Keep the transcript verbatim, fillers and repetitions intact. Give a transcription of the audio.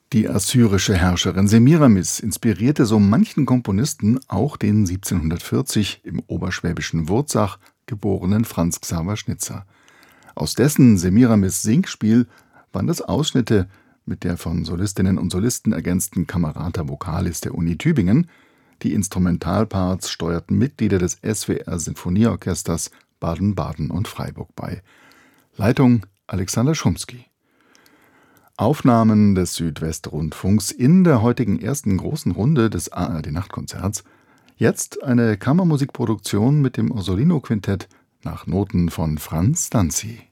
Die assyrische Herrscherin Semiramis inspirierte so manchen Komponisten, auch den siebzehnhundertvierzig im oberschwäbischen Wurzach geborenen Franz Xaver Schnitzer. Aus dessen Semiramis Singspiel waren das Ausschnitte mit der von Solistinnen und Solisten ergänzten Camerata Vocalis der Uni Tübingen. Die Instrumentalparts steuerten Mitglieder des S W R Sinfonieorchesters Baden-Baden und Freiburg bei. Leitung Alexander Schumski. Aufnahmen des Südwestrundfunks in der heutigen ersten großen Runde des A R D-Nachtkonzerts. Jetzt eine Kammermusikproduktion mit dem Orsolino-Quintett nach Noten von Franz Stanzi.